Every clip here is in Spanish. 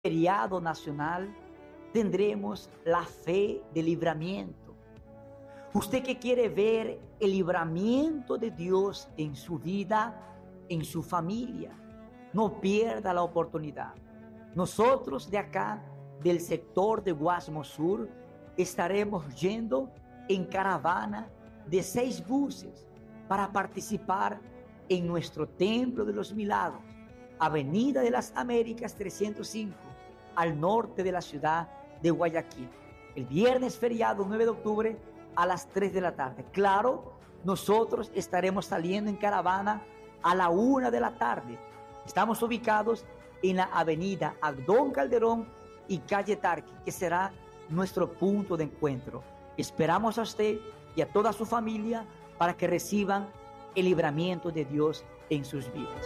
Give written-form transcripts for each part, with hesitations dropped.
feriado nacional, tendremos la fe de libramiento. Usted que quiere ver el libramiento de Dios en su vida, en su familia, no pierda la oportunidad. Nosotros de acá, del sector de Guasmo Sur, estaremos yendo en caravana de 6 buses para participar en nuestro Templo de los Milagros, Avenida de las Américas 305, al norte de la ciudad de Guayaquil. El viernes feriado 9 de octubre a las 3 de la tarde. Claro, nosotros estaremos saliendo en caravana a la 1 de la tarde. Estamos ubicados en la avenida Abdón Calderón y calle Tarqui, que será nuestro punto de encuentro. Esperamos a usted y a toda su familia para que reciban el libramiento de Dios en sus vidas.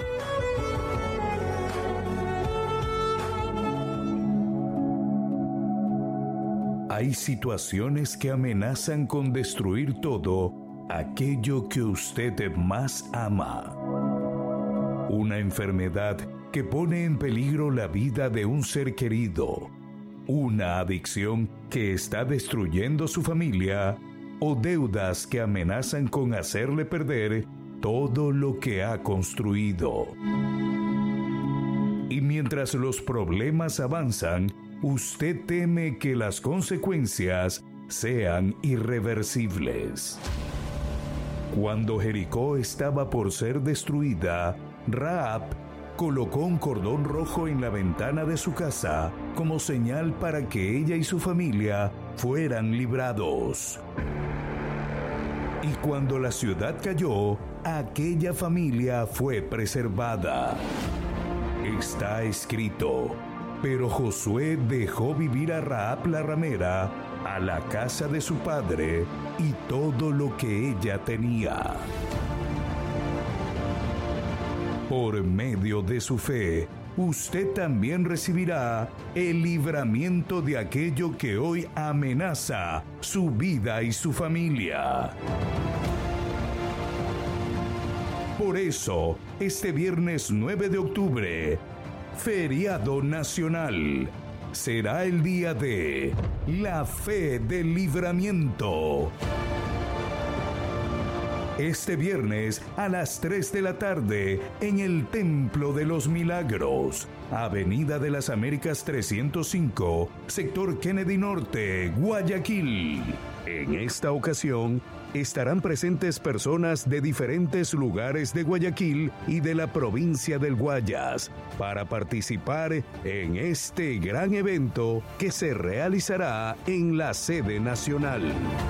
Hay situaciones que amenazan con destruir todo aquello que usted más ama. Una enfermedad que pone en peligro la vida de un ser querido. Una adicción que está destruyendo su familia. O deudas que amenazan con hacerle perder todo lo que ha construido. Y mientras los problemas avanzan, usted teme que las consecuencias sean irreversibles. Cuando Jericó estaba por ser destruida, Rahab colocó un cordón rojo en la ventana de su casa como señal para que ella y su familia fueran librados. Y cuando la ciudad cayó, aquella familia fue preservada. Está escrito: pero Josué dejó vivir a Rahab la ramera, a la casa de su padre y todo lo que ella tenía. Por medio de su fe, usted también recibirá el libramiento de aquello que hoy amenaza su vida y su familia. Por eso, este viernes 9 de octubre, feriado nacional, será el día de la fe del libramiento. Este viernes a las 3 de la tarde en el Templo de los Milagros, Avenida de las Américas 305, sector Kennedy Norte, Guayaquil. En esta ocasión estarán presentes personas de diferentes lugares de Guayaquil y de la provincia del Guayas para participar en este gran evento que se realizará en la sede nacional.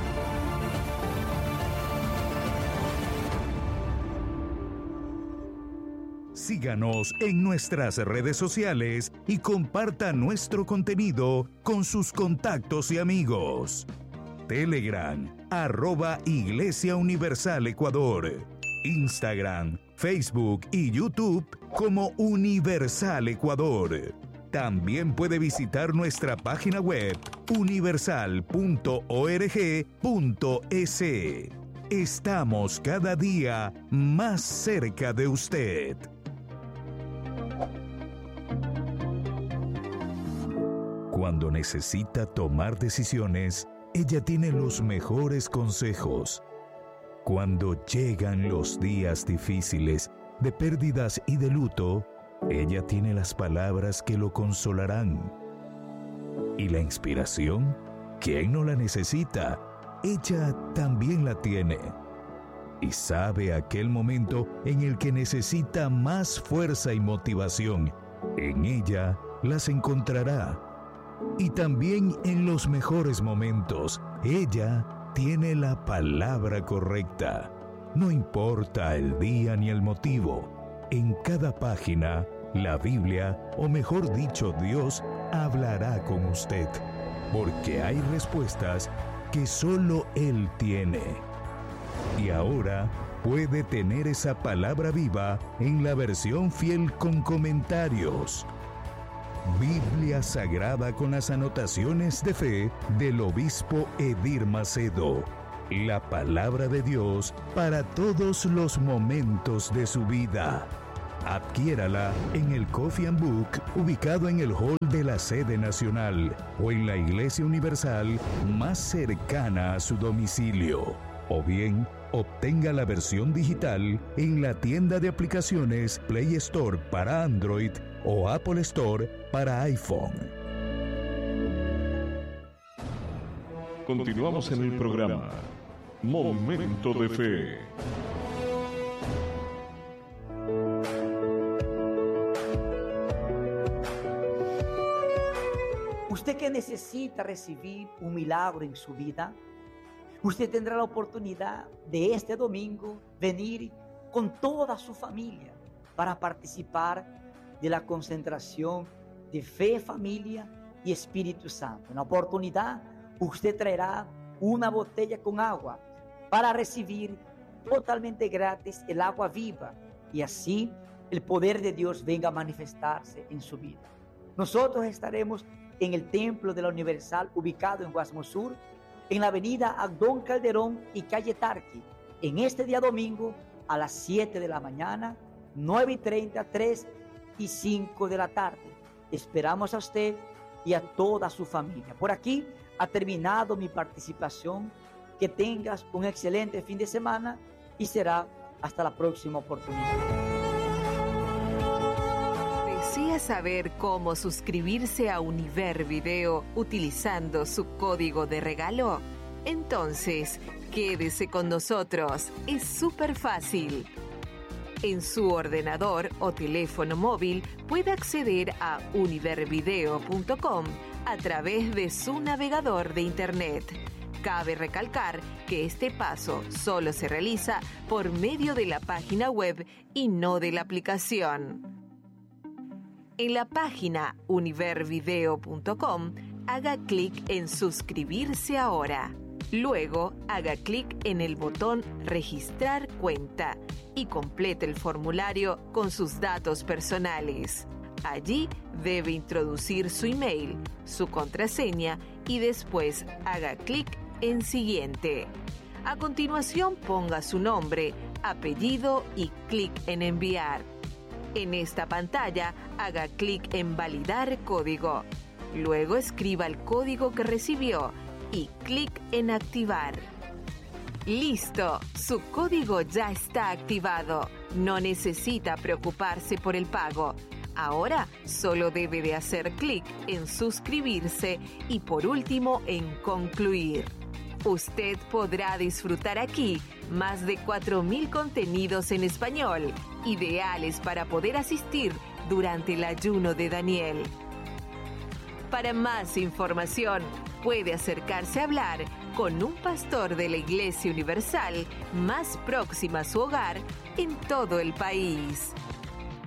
Síganos en nuestras redes sociales y comparta nuestro contenido con sus contactos y amigos. Telegram, @Iglesia Universal Ecuador. Instagram, Facebook y YouTube como Universal Ecuador. También puede visitar nuestra página web universal.org.es. Estamos cada día más cerca de usted. Cuando necesita tomar decisiones, ella tiene los mejores consejos. Cuando llegan los días difíciles de pérdidas y de luto, ella tiene las palabras que lo consolarán. ¿Y la inspiración? ¿Quién no la necesita? Ella también la tiene. Y sabe aquel momento en el que necesita más fuerza y motivación. En ella las encontrará. Y también en los mejores momentos, ella tiene la palabra correcta. No importa el día ni el motivo. En cada página, la Biblia, o mejor dicho, Dios, hablará con usted. Porque hay respuestas que solo Él tiene. Y ahora puede tener esa palabra viva en la versión fiel con comentarios. Biblia Sagrada con las anotaciones de fe del obispo Edir Macedo. La palabra de Dios para todos los momentos de su vida. Adquiérala en el Coffee and Book, ubicado en el hall de la sede nacional o en la Iglesia Universal más cercana a su domicilio. O bien, obtenga la versión digital en la tienda de aplicaciones Play Store para Android o Apple Store para iPhone. Continuamos en el programa Momento de Fe. Usted que necesita recibir un milagro en su vida, usted tendrá la oportunidad de este domingo venir con toda su familia para participar de la concentración de fe, familia y Espíritu Santo. En la oportunidad, usted traerá una botella con agua para recibir totalmente gratis el agua viva y así el poder de Dios venga a manifestarse en su vida. Nosotros estaremos en el Templo de la Universal, ubicado en Guasmo Sur, en la avenida Abdón Calderón y calle Tarqui, en este día domingo a las 7 de la mañana, 9:30, 3 y 5 de la tarde. Esperamos a usted y a toda su familia. Por aquí ha terminado mi participación. Que tengas un excelente fin de semana y será hasta la próxima oportunidad. ¿Desea saber cómo suscribirse a Univer Video utilizando su código de regalo? Entonces, quédese con nosotros. Es súper fácil. En su ordenador o teléfono móvil puede acceder a univervideo.com a través de su navegador de Internet. Cabe recalcar que este paso solo se realiza por medio de la página web y no de la aplicación. En la página univervideo.com, haga clic en suscribirse ahora. Luego, haga clic en el botón registrar cuenta y complete el formulario con sus datos personales. Allí debe introducir su email, su contraseña y después haga clic en siguiente. A continuación, ponga su nombre, apellido y clic en enviar. En esta pantalla, haga clic en validar código. Luego escriba el código que recibió y clic en activar. ¡Listo! Su código ya está activado. No necesita preocuparse por el pago. Ahora solo debe de hacer clic en suscribirse y por último en concluir. Usted podrá disfrutar aquí más de 4.000 contenidos en español, ideales para poder asistir durante el ayuno de Daniel. Para más información, puede acercarse a hablar con un pastor de la Iglesia Universal más próxima a su hogar en todo el país.